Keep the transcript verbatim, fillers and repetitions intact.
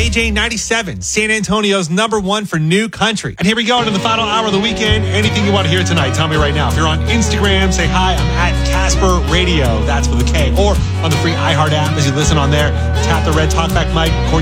K J ninety-seven, San Antonio's number one for new country. And here we go into the final hour of the weekend. Anything you want to hear tonight, tell me right now. If you're on Instagram, say hi. I'm at Casper Radio. That's with a K. Or on the free iHeart app as you listen on there. Tap the red talkback mic.